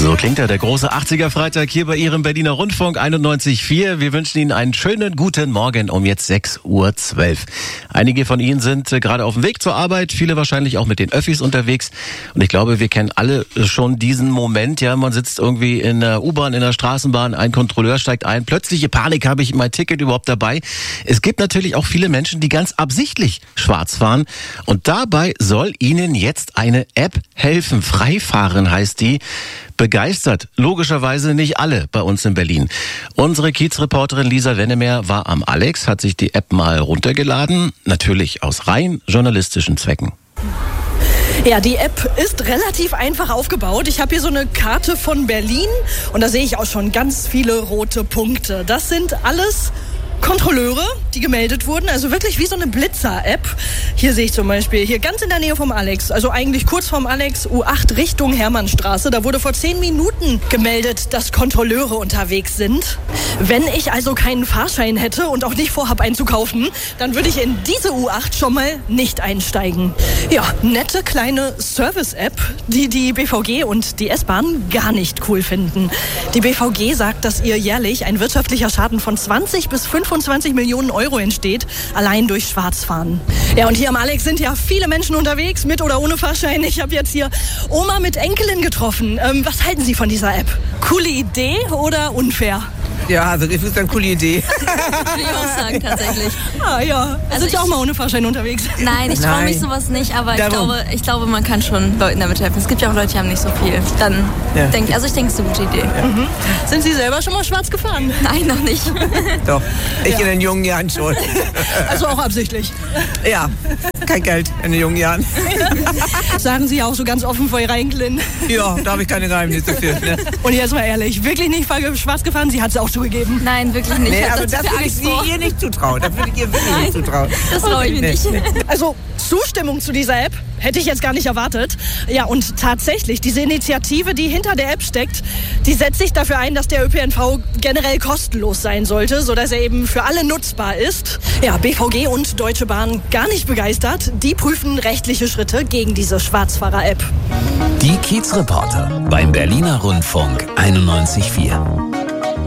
So klingt er, der große 80er-Freitag hier bei Ihrem Berliner Rundfunk 91.4. Wir wünschen Ihnen einen schönen guten Morgen um jetzt 6:12 Uhr. Einige von Ihnen sind gerade auf dem Weg zur Arbeit, viele wahrscheinlich auch mit den Öffis unterwegs. Und ich glaube, wir kennen alle schon diesen Moment. Ja, man sitzt irgendwie in der U-Bahn, in der Straßenbahn, ein Kontrolleur steigt ein. Plötzliche Panik, habe ich mein Ticket überhaupt dabei? Es gibt natürlich auch viele Menschen, die ganz absichtlich schwarz fahren. Und dabei soll Ihnen jetzt eine App helfen. Freifahren heißt die. Begeistert logischerweise nicht alle bei uns in Berlin. Unsere Kiezreporterin Lisa Wennemer war am Alex, hat sich die App mal runtergeladen, natürlich aus rein journalistischen Zwecken. Ja, die App ist relativ einfach aufgebaut. Ich habe hier so eine Karte von Berlin und da sehe ich auch schon ganz viele rote Punkte. Das sind alles Kontrolleure, die gemeldet wurden, also wirklich wie so eine Blitzer-App. Hier sehe ich zum Beispiel, hier ganz in der Nähe vom Alex, also eigentlich kurz vorm Alex, U8 Richtung Hermannstraße. Da wurde vor 10 Minuten gemeldet, dass Kontrolleure unterwegs sind. Wenn ich also keinen Fahrschein hätte und auch nicht vorhabe einzukaufen, dann würde ich in diese U8 schon mal nicht einsteigen. Ja, nette kleine Service-App, die die BVG und die S-Bahn gar nicht cool finden. Die BVG sagt, dass ihr jährlich ein wirtschaftlicher Schaden von 20 bis 25 Millionen Euro entsteht, allein durch Schwarzfahren. Ja, und hier am Alex sind ja viele Menschen unterwegs, mit oder ohne Fahrschein. Ich habe jetzt hier Oma mit Enkelin getroffen. Was halten Sie von dieser App? Coole Idee oder unfair? Ja, also ich finde es eine coole Idee. Würde ich auch sagen, tatsächlich. Ah ja, also sind Sie auch mal ohne Fahrschein unterwegs? Nein, ich traue mich sowas nicht, aber ich glaube, man kann schon Leuten damit helfen. Es gibt ja auch Leute, die haben nicht so viel. Dann denke ich, es ist eine gute Idee. Ja. Mhm. Sind Sie selber schon mal schwarz gefahren? Nein, noch nicht. Doch, ich in den jungen Jahren schon. Also auch absichtlich? Ja, kein Geld in den jungen Jahren. Sagen Sie ja auch so ganz offen vor Ihrer Enkelin. Ja, da habe ich keine Geheimnisse für. Ne? Und jetzt mal ehrlich, wirklich nicht schwarz gefahren? Sie hat es auch zugegeben. Nein, wirklich nicht. Nee, aber das würde ich ihr nicht zutrauen. Das würde ich ihr wirklich nicht zutrauen. Das traue ich mir nicht. Also Zustimmung zu dieser App hätte ich jetzt gar nicht erwartet. Ja, und tatsächlich, diese Initiative, die hinter der App steckt, die setzt sich dafür ein, dass der ÖPNV generell kostenlos sein sollte, sodass er eben für alle nutzbar ist. Ja, BVG und Deutsche Bahn gar nicht begeistert. Die prüfen rechtliche Schritte gegen diese Schwarzfahrer-App. Die Kiezreporter beim Berliner Rundfunk 91.4.